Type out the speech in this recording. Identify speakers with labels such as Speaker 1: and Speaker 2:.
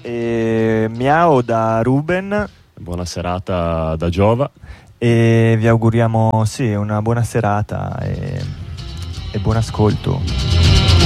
Speaker 1: Miao da Ruben.
Speaker 2: Buona serata da Giova.
Speaker 1: E vi auguriamo una buona serata e buon ascolto.